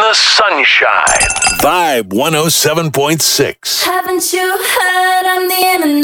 the sunshine. Vibe 107.6. Haven't you heard I'm the internet?